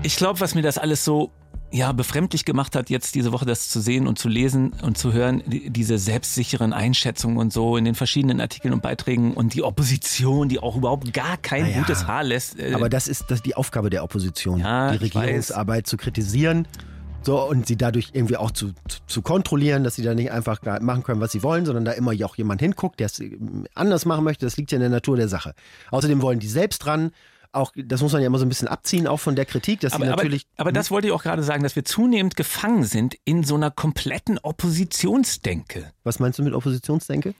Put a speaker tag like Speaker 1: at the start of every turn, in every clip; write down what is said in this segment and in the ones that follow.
Speaker 1: Ich glaube, was mir das alles so befremdlich gemacht hat, jetzt diese Woche das zu sehen und zu lesen und zu hören, diese selbstsicheren Einschätzungen und so in den verschiedenen Artikeln und Beiträgen und die Opposition, die auch überhaupt gar kein gutes Haar lässt.
Speaker 2: Aber das ist die Aufgabe der Opposition,
Speaker 1: Ja,
Speaker 2: die Regierungsarbeit zu kritisieren. So, und sie dadurch irgendwie auch zu kontrollieren, dass sie da nicht einfach machen können, was sie wollen, sondern da immer auch jemand hinguckt, der es anders machen möchte. Das liegt ja in der Natur der Sache. Außerdem wollen die selbst dran. Auch, das muss man ja immer so ein bisschen abziehen, auch von der Kritik, dass sie natürlich...
Speaker 1: Aber das wollte ich auch gerade sagen, dass wir zunehmend gefangen sind in so einer kompletten Oppositionsdenke.
Speaker 2: Was meinst du mit Oppositionsdenke?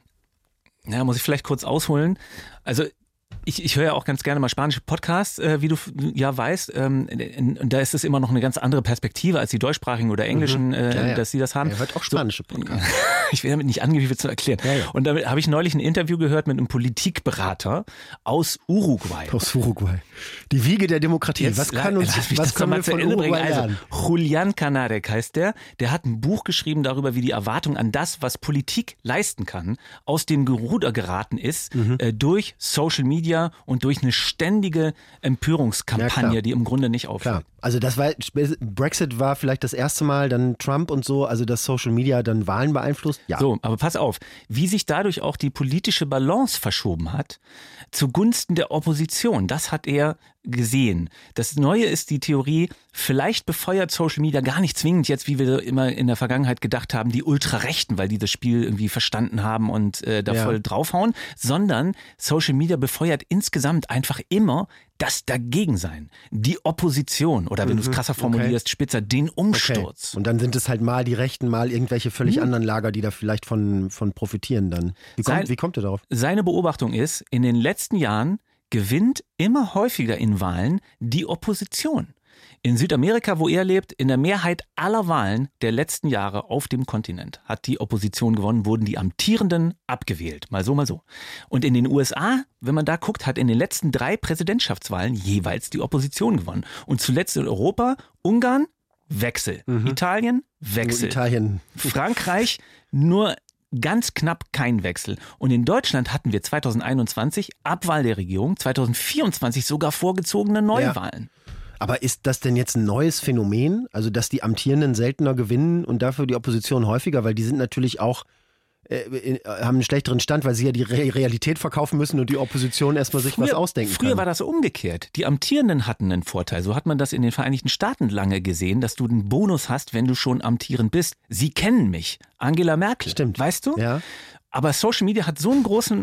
Speaker 1: Ja, muss ich vielleicht kurz ausholen. Also ich höre ja auch ganz gerne mal spanische Podcasts, wie du ja weißt. Und da ist es immer noch eine ganz andere Perspektive als die deutschsprachigen oder englischen, dass sie das haben.
Speaker 2: Er hört auch spanische Podcasts.
Speaker 1: Ich will damit nicht angeben, wie zu erklären. Ja. Und da habe ich neulich ein Interview gehört mit einem Politikberater aus Uruguay.
Speaker 2: Aus Uruguay. Die Wiege der Demokratie.
Speaker 1: Jetzt,
Speaker 2: was können wir von Uruguay lernen?
Speaker 1: Also, Julian Canarek heißt der. Der hat ein Buch geschrieben darüber, wie die Erwartung an das, was Politik leisten kann, aus dem Ruder geraten ist, durch Social Media und durch eine ständige Empörungskampagne, die im Grunde nicht aufhört.
Speaker 2: Klar. Also Brexit war vielleicht das erste Mal, dann Trump und so, also dass Social Media dann Wahlen beeinflusst. Ja.
Speaker 1: So, aber pass auf, wie sich dadurch auch die politische Balance verschoben hat, zugunsten der Opposition, das hat er gesehen. Das Neue ist die Theorie, vielleicht befeuert Social Media gar nicht zwingend jetzt, wie wir immer in der Vergangenheit gedacht haben, die Ultrarechten, weil die das Spiel irgendwie verstanden haben und voll draufhauen, sondern Social Media befeuert insgesamt einfach immer das Dagegensein, die Opposition oder wenn du es krasser formulierst, spitzer, den Umsturz.
Speaker 2: Okay. Und dann sind es halt mal die Rechten, mal irgendwelche völlig anderen Lager, die da vielleicht von profitieren dann. Wie kommt er darauf?
Speaker 1: Seine Beobachtung ist, in den letzten Jahren gewinnt immer häufiger in Wahlen die Opposition. In Südamerika, wo er lebt, in der Mehrheit aller Wahlen der letzten Jahre auf dem Kontinent hat die Opposition gewonnen, wurden die Amtierenden abgewählt. Mal so, mal so. Und in den USA, wenn man da guckt, hat in den letzten 3 Präsidentschaftswahlen jeweils die Opposition gewonnen. Und zuletzt in Europa, Ungarn, Wechsel. Italien, Wechsel. Frankreich, nur ganz knapp kein Wechsel. Und in Deutschland hatten wir 2021 Abwahl der Regierung, 2024 sogar vorgezogene Neuwahlen.
Speaker 2: Ja. Aber ist das denn jetzt ein neues Phänomen? Also, dass die Amtierenden seltener gewinnen und dafür die Opposition häufiger? Weil die sind natürlich auch, haben einen schlechteren Stand, weil sie ja die Realität verkaufen müssen und die Opposition erstmal sich was ausdenken kann.
Speaker 1: Früher war das umgekehrt. Die Amtierenden hatten einen Vorteil. So hat man das in den Vereinigten Staaten lange gesehen, dass du einen Bonus hast, wenn du schon amtierend bist. Sie kennen mich. Angela Merkel.
Speaker 2: Stimmt.
Speaker 1: Weißt du?
Speaker 2: Ja.
Speaker 1: Aber Social Media hat so einen großen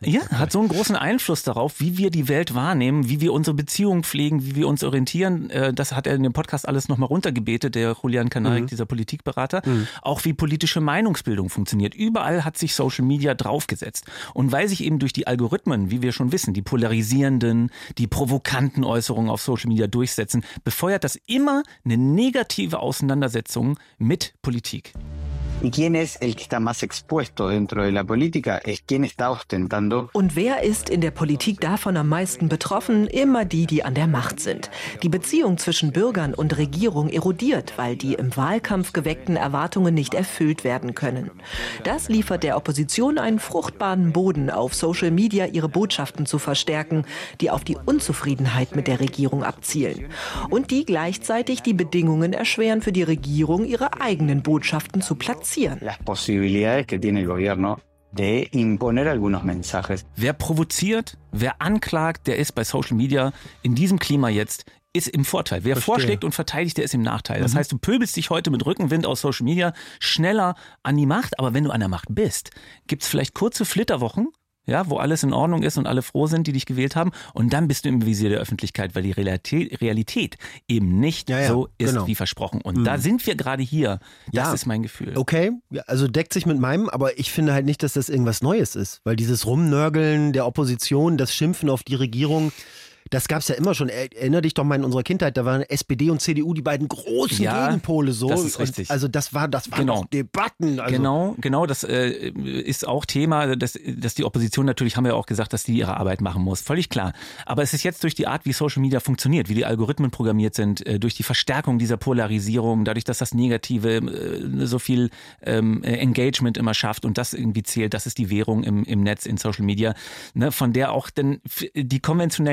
Speaker 1: Einfluss darauf, wie wir die Welt wahrnehmen, wie wir unsere Beziehungen pflegen, wie wir uns orientieren. Das hat er in dem Podcast alles nochmal runtergebetet, der Julian Canarek, dieser Politikberater. Auch wie politische Meinungsbildung funktioniert. Überall hat sich Social Media draufgesetzt. Und weil sich eben durch die Algorithmen, wie wir schon wissen, die polarisierenden, die provokanten Äußerungen auf Social Media durchsetzen, befeuert das immer eine negative Auseinandersetzung mit Politik.
Speaker 3: ¿Y quién es el que está más expuesto dentro de la política? Es quien está ostentando.
Speaker 4: Und wer ist in der Politik davon am meisten betroffen? Immer die, die an der Macht sind. Die Beziehung zwischen Bürgern und Regierung erodiert, weil die im Wahlkampf geweckten Erwartungen nicht erfüllt werden können. Das liefert der Opposition einen fruchtbaren Boden, auf Social Media ihre Botschaften zu verstärken, die auf die Unzufriedenheit mit der Regierung abzielen. Und die gleichzeitig die Bedingungen erschweren für die Regierung, ihre eigenen Botschaften zu platzieren.
Speaker 3: Las posibilidades que tiene el gobierno de imponer algunos mensajes.
Speaker 1: Wer provoziert, wer anklagt, der ist bei Social Media in diesem Klima jetzt ist im Vorteil. Wer vorschlägt und verteidigt, der ist im Nachteil. Das heißt, du pöbelst dich heute mit Rückenwind aus Social Media schneller an die Macht, aber wenn du an der Macht bist, gibt es vielleicht kurze Flitterwochen, ja, wo alles in Ordnung ist und alle froh sind, die dich gewählt haben. Und dann bist du im Visier der Öffentlichkeit, weil die Realität eben nicht so ist wie versprochen. Und da sind wir gerade hier. Das ist mein Gefühl.
Speaker 2: Okay, also deckt sich mit meinem, aber ich finde halt nicht, dass das irgendwas Neues ist. Weil dieses Rumnörgeln der Opposition, das Schimpfen auf die Regierung, das gab es ja immer schon. Erinner dich doch mal in unserer Kindheit, da waren SPD und CDU die beiden großen Gegenpole so.
Speaker 1: Das ist richtig.
Speaker 2: Also das waren doch Debatten. Also.
Speaker 1: Genau, das ist auch Thema, dass die Opposition natürlich, haben wir auch gesagt, dass die ihre Arbeit machen muss. Völlig klar. Aber es ist jetzt durch die Art, wie Social Media funktioniert, wie die Algorithmen programmiert sind, durch die Verstärkung dieser Polarisierung, dadurch, dass das Negative so viel Engagement immer schafft und das irgendwie zählt, das ist die Währung im Netz, in Social Media, ne, von der auch denn die konventionellen Medien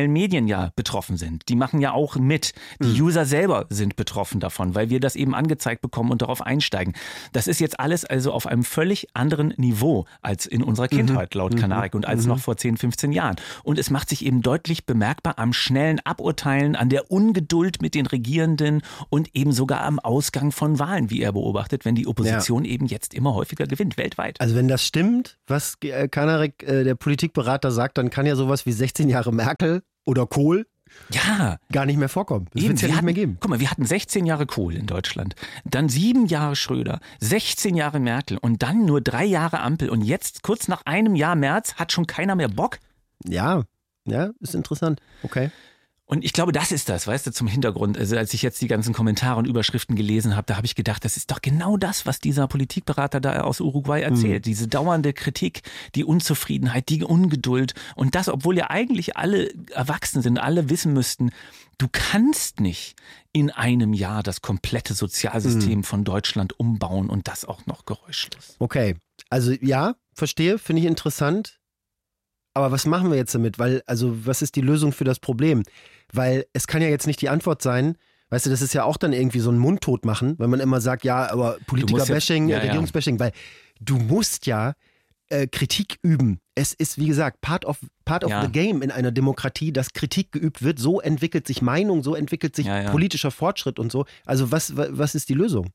Speaker 1: Medien ja betroffen sind. Die machen ja auch mit. Die User selber sind betroffen davon, weil wir das eben angezeigt bekommen und darauf einsteigen. Das ist jetzt alles also auf einem völlig anderen Niveau als in unserer Kindheit laut Kanarik und als noch vor 10, 15 Jahren. Und es macht sich eben deutlich bemerkbar am schnellen Aburteilen, an der Ungeduld mit den Regierenden und eben sogar am Ausgang von Wahlen, wie er beobachtet, wenn die Opposition eben jetzt immer häufiger gewinnt, weltweit.
Speaker 2: Also wenn das stimmt, was Kanarik, der Politikberater, sagt, dann kann ja sowas wie 16 Jahre Merkel oder Kohl gar nicht mehr vorkommen. Das wird es ja nicht mehr geben.
Speaker 1: Guck mal, wir hatten 16 Jahre Kohl in Deutschland, dann 7 Jahre Schröder, 16 Jahre Merkel und dann nur 3 Jahre Ampel. Und jetzt, kurz nach einem Jahr Merz, hat schon keiner mehr Bock?
Speaker 2: Ja, ist interessant. Okay.
Speaker 1: Und ich glaube, das ist das, weißt du, zum Hintergrund. Also als ich jetzt die ganzen Kommentare und Überschriften gelesen habe, da habe ich gedacht, das ist doch genau das, was dieser Politikberater da aus Uruguay erzählt. Diese dauernde Kritik, die Unzufriedenheit, die Ungeduld. Und das, obwohl ja eigentlich alle erwachsen sind, alle wissen müssten, du kannst nicht in einem Jahr das komplette Sozialsystem von Deutschland umbauen und das auch noch geräuschlos.
Speaker 2: Okay, also ja, verstehe, finde ich interessant. Aber was machen wir jetzt damit? Was ist die Lösung für das Problem? Weil es kann ja jetzt nicht die Antwort sein, weißt du, das ist ja auch dann irgendwie so ein Mundtot machen, wenn man immer sagt, ja, aber Politiker-Bashing, Regierungsbashing, weil du musst ja Kritik üben. Es ist, wie gesagt, part of the game in einer Demokratie, dass Kritik geübt wird. So entwickelt sich Meinung, so entwickelt sich politischer Fortschritt und so. Also was ist die Lösung?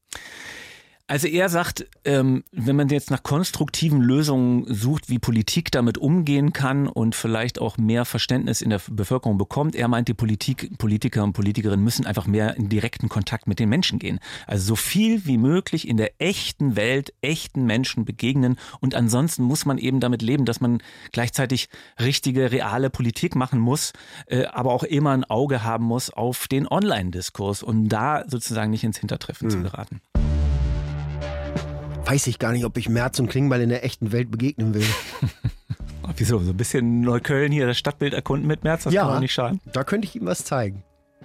Speaker 1: Also er sagt, wenn man jetzt nach konstruktiven Lösungen sucht, wie Politik damit umgehen kann und vielleicht auch mehr Verständnis in der Bevölkerung bekommt, er meint, die Politiker und Politikerinnen müssen einfach mehr in direkten Kontakt mit den Menschen gehen. Also so viel wie möglich in der echten Welt, echten Menschen begegnen und ansonsten muss man eben damit leben, dass man gleichzeitig richtige, reale Politik machen muss, aber auch immer ein Auge haben muss auf den Online-Diskurs, um da sozusagen nicht ins Hintertreffen zu geraten.
Speaker 2: Weiß ich gar nicht, ob ich Merz und Klingbeil in der echten Welt begegnen will.
Speaker 1: Wieso? So ein bisschen Neukölln hier, das Stadtbild erkunden mit Merz, das kann auch nicht schaden.
Speaker 2: Da könnte ich ihm was zeigen.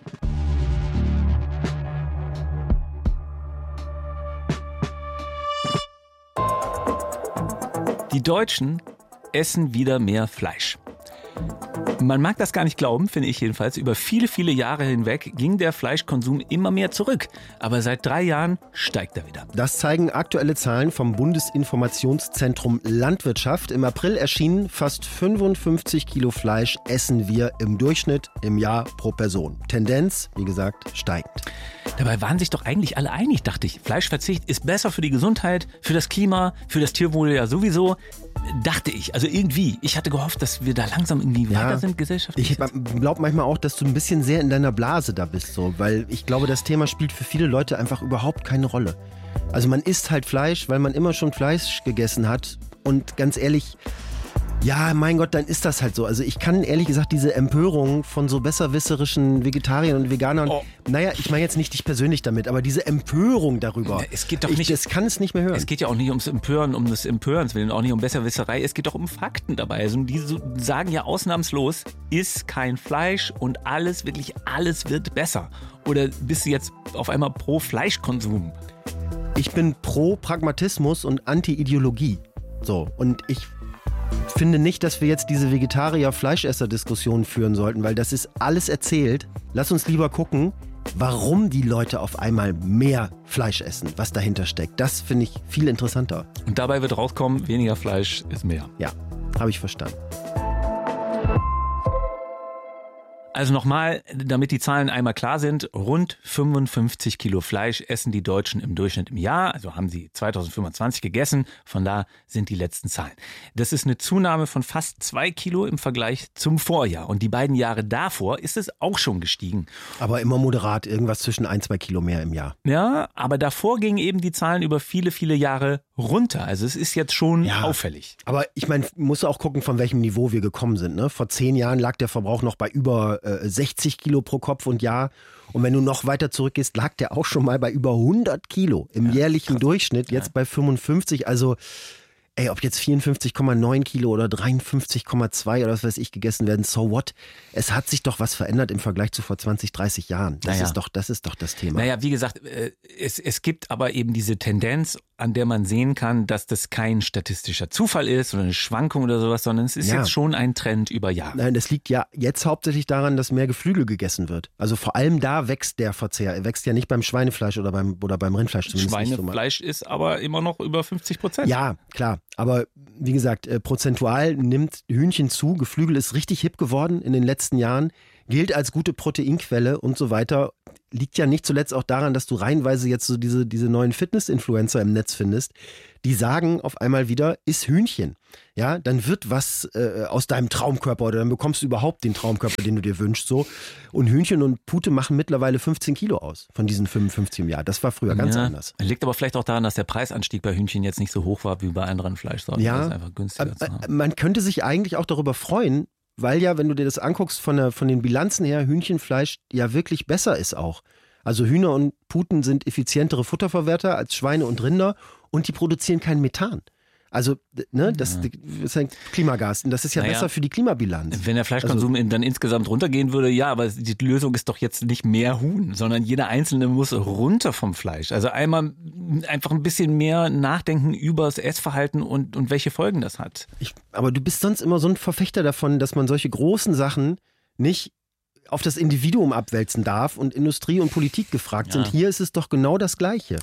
Speaker 1: Die Deutschen essen wieder mehr Fleisch. Man mag das gar nicht glauben, finde ich jedenfalls. Über viele, viele Jahre hinweg ging der Fleischkonsum immer mehr zurück. Aber seit 3 Jahren steigt er wieder.
Speaker 2: Das zeigen aktuelle Zahlen vom Bundesinformationszentrum Landwirtschaft. Im April erschienen fast 55 Kilo Fleisch essen wir im Durchschnitt im Jahr pro Person. Tendenz, wie gesagt, steigend.
Speaker 1: Dabei waren sich doch eigentlich alle einig, dachte ich. Fleischverzicht ist besser für die Gesundheit, für das Klima, für das Tierwohl ja sowieso. Dachte ich. Also irgendwie. Ich hatte gehofft, dass wir da langsam irgendwie weiter sind gesellschaftlich.
Speaker 2: Ich glaube manchmal auch, dass du ein bisschen sehr in deiner Blase da bist. So, weil ich glaube, das Thema spielt für viele Leute einfach überhaupt keine Rolle. Also man isst halt Fleisch, weil man immer schon Fleisch gegessen hat. Und ganz ehrlich, ja, mein Gott, dann ist das halt so. Also ich kann ehrlich gesagt diese Empörung von so besserwisserischen Vegetariern und Veganern, naja, ich meine jetzt nicht dich persönlich damit, aber diese Empörung darüber,
Speaker 1: es geht doch nicht,
Speaker 2: das kann es nicht mehr hören.
Speaker 1: Es geht ja auch nicht ums Empören, um des Empörens willen, auch nicht um Besserwisserei, es geht doch um Fakten dabei. Also die sagen ja ausnahmslos, iss kein Fleisch und alles, wirklich alles wird besser. Oder bist du jetzt auf einmal pro Fleischkonsum?
Speaker 2: Ich bin pro Pragmatismus und Anti-Ideologie. So, und ich finde nicht, dass wir jetzt diese Vegetarier-Fleischesser-Diskussion führen sollten, weil das ist alles erzählt. Lass uns lieber gucken, warum die Leute auf einmal mehr Fleisch essen, was dahinter steckt. Das finde ich viel interessanter.
Speaker 1: Und dabei wird rauskommen, weniger Fleisch ist mehr.
Speaker 2: Ja, habe ich verstanden.
Speaker 1: Also nochmal, damit die Zahlen einmal klar sind, rund 55 Kilo Fleisch essen die Deutschen im Durchschnitt im Jahr, also haben sie 2025 gegessen, von da sind die letzten Zahlen. Das ist eine Zunahme von fast 2 Kilo im Vergleich zum Vorjahr und die beiden Jahre davor ist es auch schon gestiegen.
Speaker 2: Aber immer moderat, irgendwas zwischen 1-2 Kilo mehr im Jahr.
Speaker 1: Ja, aber davor gingen eben die Zahlen über viele, viele Jahre runter, also es ist jetzt schon auffällig.
Speaker 2: Aber ich meine, muss auch gucken, von welchem Niveau wir gekommen sind. Ne? Vor 10 Jahren lag der Verbrauch noch bei über 60 Kilo pro Kopf und Jahr. Und wenn du noch weiter zurückgehst, lag der auch schon mal bei über 100 Kilo im jährlichen Durchschnitt. Jetzt bei 55. Also, ob jetzt 54,9 Kilo oder 53,2 oder was weiß ich gegessen werden, so what? Es hat sich doch was verändert im Vergleich zu vor 20, 30 Jahren. Das ist doch das Thema.
Speaker 1: Naja, wie gesagt, es gibt aber eben diese Tendenz, an der man sehen kann, dass das kein statistischer Zufall ist oder eine Schwankung oder sowas, sondern es ist jetzt schon ein Trend über Jahre.
Speaker 2: Nein, das liegt ja jetzt hauptsächlich daran, dass mehr Geflügel gegessen wird. Also vor allem da wächst der Verzehr. Er wächst ja nicht beim Schweinefleisch oder beim Rindfleisch zumindest.
Speaker 1: Schweinefleisch ist aber immer noch über 50%.
Speaker 2: Ja, klar. Aber wie gesagt, prozentual nimmt Hühnchen zu. Geflügel ist richtig hip geworden in den letzten Jahren. Gilt als gute Proteinquelle und so weiter. Liegt ja nicht zuletzt auch daran, dass du reihenweise jetzt so diese neuen Fitness-Influencer im Netz findest, die sagen auf einmal wieder, iss Hühnchen. Ja, dann wird was aus deinem Traumkörper oder dann bekommst du überhaupt den Traumkörper, den du dir wünschst. So. Und Hühnchen und Pute machen mittlerweile 15 Kilo aus von diesen 55 im Jahr. Das war früher ganz anders.
Speaker 1: Liegt aber vielleicht auch daran, dass der Preisanstieg bei Hühnchen jetzt nicht so hoch war wie bei anderen Fleischsorten.
Speaker 2: Ja,
Speaker 1: das ist einfach günstiger zu haben.
Speaker 2: Man könnte sich eigentlich auch darüber freuen, weil ja, wenn du dir das anguckst, von den Bilanzen her, Hühnchenfleisch ja wirklich besser ist auch. Also Hühner und Puten sind effizientere Futterverwerter als Schweine und Rinder und die produzieren kein Methan. Also, ne, das ist ein Klimagas und das ist ja besser für die Klimabilanz.
Speaker 1: Wenn der Fleischkonsum dann insgesamt runtergehen würde, ja, aber die Lösung ist doch jetzt nicht mehr Huhn, sondern jeder Einzelne muss runter vom Fleisch. Also einmal einfach ein bisschen mehr nachdenken über das Essverhalten und welche Folgen das hat.
Speaker 2: Aber du bist sonst immer so ein Verfechter davon, dass man solche großen Sachen nicht auf das Individuum abwälzen darf und Industrie und Politik gefragt sind. Hier ist es doch genau das Gleiche.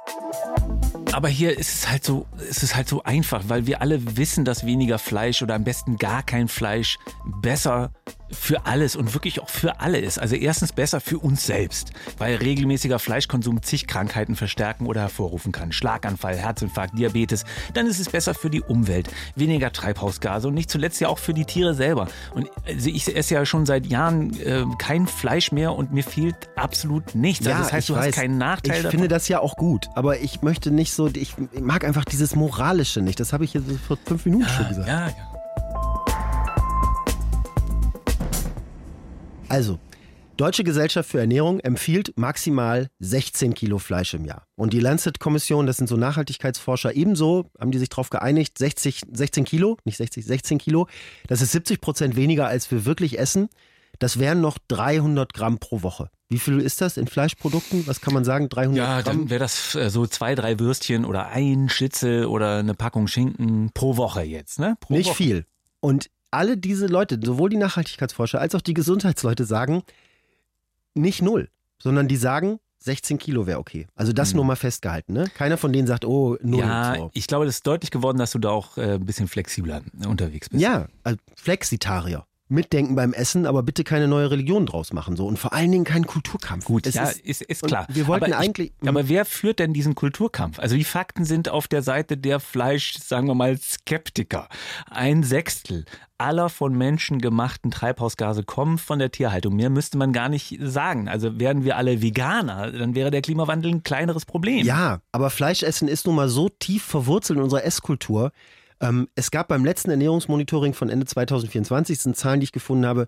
Speaker 1: Aber hier ist es halt so einfach, weil wir alle wissen, dass weniger Fleisch oder am besten gar kein Fleisch besser für alles und wirklich auch für alle ist. Also erstens besser für uns selbst, weil regelmäßiger Fleischkonsum zig Krankheiten verstärken oder hervorrufen kann. Schlaganfall, Herzinfarkt, Diabetes. Dann ist es besser für die Umwelt, weniger Treibhausgase und nicht zuletzt ja auch für die Tiere selber. Und also ich esse ja schon seit Jahren kein Fleisch mehr und mir fehlt absolut nichts. Also das heißt, du hast keinen Nachteil davon.
Speaker 2: Ich finde das ja auch gut, aber ich möchte nicht so, ich mag einfach dieses Moralische nicht. Das habe ich jetzt vor 5 Minuten schon gesagt.
Speaker 1: Ja.
Speaker 2: Also, Deutsche Gesellschaft für Ernährung empfiehlt maximal 16 Kilo Fleisch im Jahr. Und die Lancet-Kommission, das sind so Nachhaltigkeitsforscher, ebenso haben die sich darauf geeinigt, 16 Kilo, nicht 60, 16 Kilo. Das ist 70% weniger, als wir wirklich essen. Das wären noch 300 Gramm pro Woche. Wie viel ist das in Fleischprodukten? Was kann man sagen? 300 Gramm?
Speaker 1: Ja, dann wäre das so 2, 3 Würstchen oder ein Schnitzel oder eine Packung Schinken pro Woche jetzt, ne?
Speaker 2: Nicht viel. Und alle diese Leute, sowohl die Nachhaltigkeitsforscher als auch die Gesundheitsleute sagen, nicht 0, sondern die sagen, 16 Kilo wäre okay. Also das nur mal festgehalten. Ne? Keiner von denen sagt, 0.
Speaker 1: Ja,
Speaker 2: so.
Speaker 1: Ich glaube, das ist deutlich geworden, dass du da auch ein bisschen flexibler unterwegs bist.
Speaker 2: Ja, also Flexitarier. Mitdenken beim Essen, aber bitte keine neue Religion draus machen. So. Und vor allen Dingen keinen Kulturkampf.
Speaker 1: Gut, ist klar.
Speaker 2: Wir wollten
Speaker 1: aber wer führt denn diesen Kulturkampf? Also die Fakten sind auf der Seite der sagen wir mal, Skeptiker. 1/6 aller von Menschen gemachten Treibhausgase kommen von der Tierhaltung. Mehr müsste man gar nicht sagen. Also wären wir alle Veganer, dann wäre der Klimawandel ein kleineres Problem.
Speaker 2: Ja, aber Fleischessen ist nun mal so tief verwurzelt in unserer Esskultur. Es gab beim letzten Ernährungsmonitoring von Ende 2024, das sind Zahlen, die ich gefunden habe,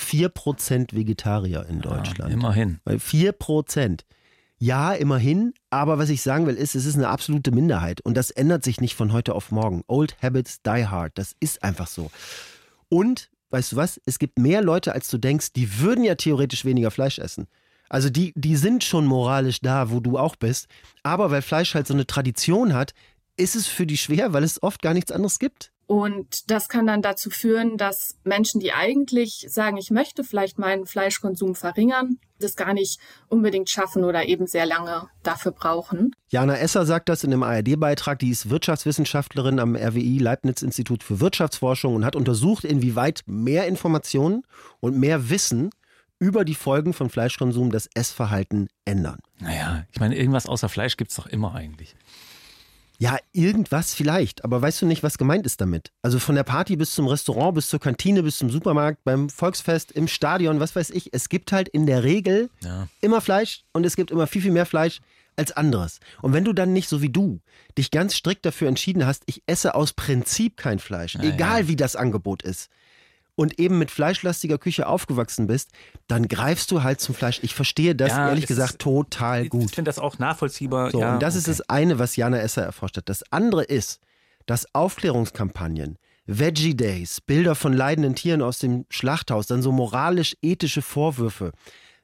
Speaker 2: 4% Vegetarier in Deutschland.
Speaker 1: Ja, immerhin.
Speaker 2: 4%. Ja, immerhin. Aber was ich sagen will, es ist eine absolute Minderheit. Und das ändert sich nicht von heute auf morgen. Old habits die hard. Das ist einfach so. Und, weißt du was? Es gibt mehr Leute, als du denkst, die würden ja theoretisch weniger Fleisch essen. Also die sind schon moralisch da, wo du auch bist. Aber weil Fleisch halt so eine Tradition hat, ist es für die schwer, weil es oft gar nichts anderes gibt.
Speaker 5: Und das kann dann dazu führen, dass Menschen, die eigentlich sagen, ich möchte vielleicht meinen Fleischkonsum verringern, das gar nicht unbedingt schaffen oder eben sehr lange dafür brauchen.
Speaker 2: Jana Esser sagt das in einem ARD-Beitrag. Die ist Wirtschaftswissenschaftlerin am RWI Leibniz-Institut für Wirtschaftsforschung und hat untersucht, inwieweit mehr Informationen und mehr Wissen über die Folgen von Fleischkonsum das Essverhalten ändern.
Speaker 1: Naja, ich meine, irgendwas außer Fleisch gibt es doch immer eigentlich.
Speaker 2: Ja, irgendwas vielleicht, aber weißt du nicht, was gemeint ist damit? Also von der Party bis zum Restaurant, bis zur Kantine, bis zum Supermarkt, beim Volksfest, im Stadion, was weiß ich. Es gibt halt in der Regel immer Fleisch und es gibt immer viel, viel mehr Fleisch als anderes. Und wenn du dann nicht so wie du dich ganz strikt dafür entschieden hast, ich esse aus Prinzip kein Fleisch, egal wie das Angebot ist, und eben mit fleischlastiger Küche aufgewachsen bist, dann greifst du halt zum Fleisch. Ich verstehe das ehrlich gesagt total gut.
Speaker 1: Ich finde das auch nachvollziehbar.
Speaker 2: So, und das ist das eine, was Jana Esser erforscht hat. Das andere ist, dass Aufklärungskampagnen, Veggie Days, Bilder von leidenden Tieren aus dem Schlachthaus, dann so moralisch-ethische Vorwürfe,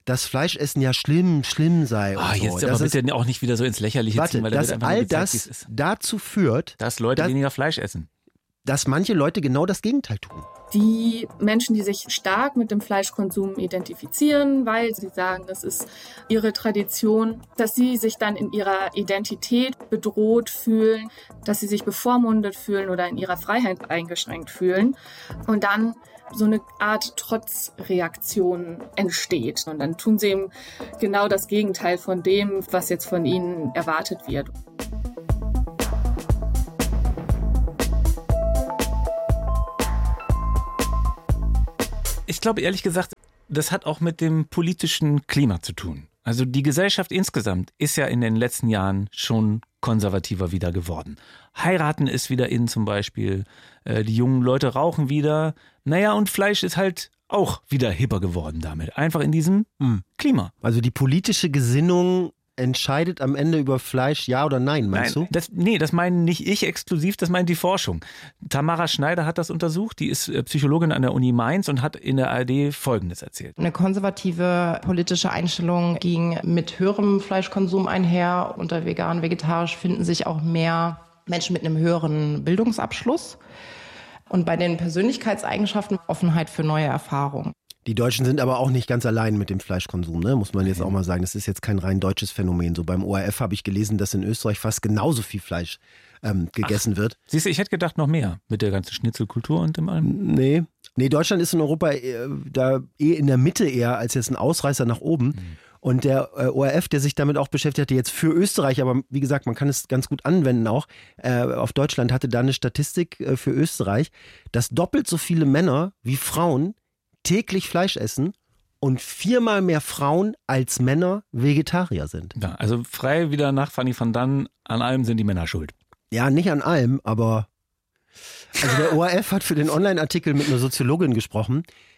Speaker 2: dass Fleischessen ja schlimm sei. Und
Speaker 1: jetzt
Speaker 2: so.
Speaker 1: aber bitte auch nicht wieder so ins Lächerliche ziehen, weil
Speaker 2: dass
Speaker 1: einfach
Speaker 2: all
Speaker 1: gezeigt,
Speaker 2: das dazu führt,
Speaker 1: dass Leute weniger Fleisch essen.
Speaker 2: Dass manche Leute genau das Gegenteil tun.
Speaker 5: Die Menschen, die sich stark mit dem Fleischkonsum identifizieren, weil sie sagen, das ist ihre Tradition, dass sie sich dann in ihrer Identität bedroht fühlen, dass sie sich bevormundet fühlen oder in ihrer Freiheit eingeschränkt fühlen und dann so eine Art Trotzreaktion entsteht. Und dann tun sie eben genau das Gegenteil von dem, was jetzt von ihnen erwartet wird.
Speaker 1: Ich glaube ehrlich gesagt, das hat auch mit dem politischen Klima zu tun. Also die Gesellschaft insgesamt ist ja in den letzten Jahren schon konservativer wieder geworden. Heiraten ist wieder in zum Beispiel, die jungen Leute rauchen wieder. Naja, und Fleisch ist halt auch wieder hipper geworden damit. Einfach in diesem Klima.
Speaker 2: Also die politische Gesinnung entscheidet am Ende über Fleisch, ja oder nein, meinst du?
Speaker 1: Das meine nicht ich exklusiv, das meint die Forschung. Tamara Schneider hat das untersucht, die ist Psychologin an der Uni Mainz und hat in der ARD Folgendes erzählt.
Speaker 6: Eine konservative politische Einstellung ging mit höherem Fleischkonsum einher. Unter vegan, vegetarisch finden sich auch mehr Menschen mit einem höheren Bildungsabschluss. Und bei den Persönlichkeitseigenschaften Offenheit für neue Erfahrungen.
Speaker 2: Die Deutschen sind aber auch nicht ganz allein mit dem Fleischkonsum, ne? Muss man jetzt auch mal sagen. Das ist jetzt kein rein deutsches Phänomen. So beim ORF habe ich gelesen, dass in Österreich fast genauso viel Fleisch gegessen wird.
Speaker 1: Siehst du, ich hätte gedacht noch mehr mit der ganzen Schnitzelkultur und dem allem.
Speaker 2: Nee, Deutschland ist in Europa da in der Mitte eher als jetzt ein Ausreißer nach oben. Und der ORF, der sich damit auch beschäftigt hatte, jetzt für Österreich, aber wie gesagt, man kann es ganz gut anwenden auch, auf Deutschland hatte da eine Statistik für Österreich, dass doppelt so viele Männer wie Frauen täglich Fleisch essen und 4-mal mehr Frauen als Männer Vegetarier sind.
Speaker 1: Ja, also frei wieder nach Fanny van Dann, an allem sind die Männer schuld.
Speaker 2: Ja, nicht an allem, aber also der ORF hat für den Online-Artikel mit einer Soziologin gesprochen,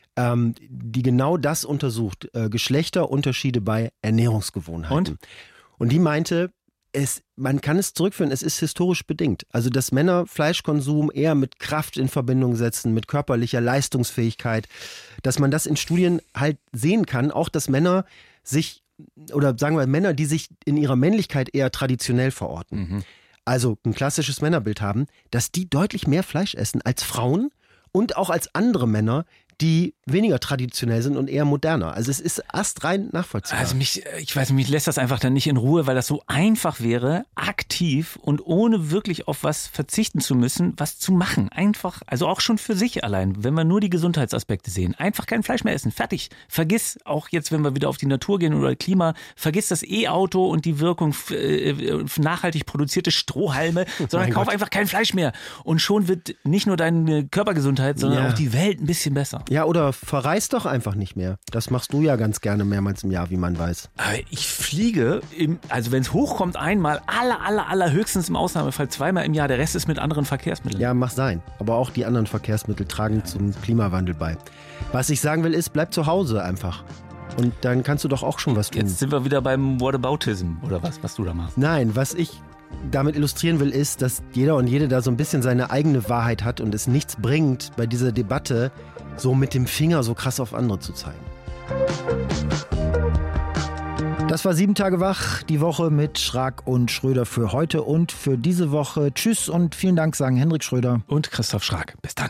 Speaker 2: die genau das untersucht, Geschlechterunterschiede bei Ernährungsgewohnheiten. Und die meinte, man kann es zurückführen, es ist historisch bedingt. Also dass Männer Fleischkonsum eher mit Kraft in Verbindung setzen, mit körperlicher Leistungsfähigkeit, dass man das in Studien halt sehen kann, auch dass Männer sich, oder sagen wir Männer, die sich in ihrer Männlichkeit eher traditionell verorten, also ein klassisches Männerbild haben, dass die deutlich mehr Fleisch essen als Frauen und auch als andere Männer, die weniger traditionell sind und eher moderner. Also es ist astrein nachvollziehbar.
Speaker 1: Also mich lässt das einfach dann nicht in Ruhe, weil das so einfach wäre, aktiv und ohne wirklich auf was verzichten zu müssen, was zu machen. Einfach, also auch schon für sich allein, wenn wir nur die Gesundheitsaspekte sehen. Einfach kein Fleisch mehr essen, fertig. Vergiss, auch jetzt, wenn wir wieder auf die Natur gehen oder Klima, vergiss das E-Auto und die Wirkung nachhaltig produzierte Strohhalme, sondern kauf einfach kein Fleisch mehr. Und schon wird nicht nur deine Körpergesundheit, sondern auch die Welt ein bisschen besser.
Speaker 2: Ja, oder verreist doch einfach nicht mehr. Das machst du ja ganz gerne mehrmals im Jahr, wie man weiß.
Speaker 1: Aber ich fliege, also wenn es hochkommt, einmal, allerhöchstens im Ausnahmefall 2-mal im Jahr. Der Rest ist mit anderen Verkehrsmitteln.
Speaker 2: Ja, mach sein. Aber auch die anderen Verkehrsmittel tragen zum Klimawandel bei. Was ich sagen will, ist, bleib zu Hause einfach. Und dann kannst du doch auch schon was tun.
Speaker 1: Jetzt sind wir wieder beim Whataboutism oder was du da machst.
Speaker 2: Nein, was ich damit illustrieren will, ist, dass jeder und jede da so ein bisschen seine eigene Wahrheit hat und es nichts bringt, bei dieser Debatte so mit dem Finger so krass auf andere zu zeigen.
Speaker 7: Das war 7 Tage wach, die Woche mit Schrag und Schröder für heute und für diese Woche. Tschüss und vielen Dank, sagen Hendrik Schröder
Speaker 1: und Christoph Schrag. Bis dann.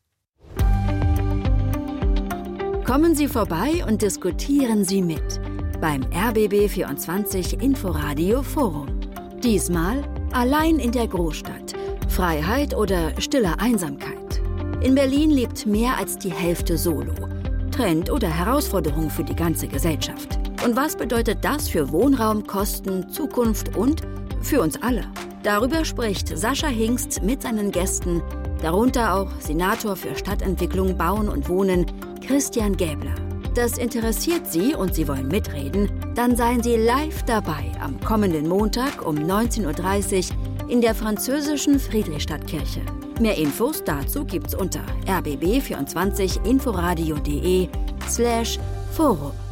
Speaker 8: Kommen Sie vorbei und diskutieren Sie mit beim RBB24 Inforadio Forum. Diesmal allein in der Großstadt. Freiheit oder stille Einsamkeit. In Berlin lebt mehr als die Hälfte solo. Trend oder Herausforderung für die ganze Gesellschaft. Und was bedeutet das für Wohnraum, Kosten, Zukunft und für uns alle? Darüber spricht Sascha Hingst mit seinen Gästen, darunter auch Senator für Stadtentwicklung, Bauen und Wohnen, Christian Gäbler. Das interessiert Sie und Sie wollen mitreden? Dann seien Sie live dabei am kommenden Montag um 19:30 Uhr in der französischen Friedrichstadtkirche. Mehr Infos dazu gibt's unter rbb24inforadio.de/forum.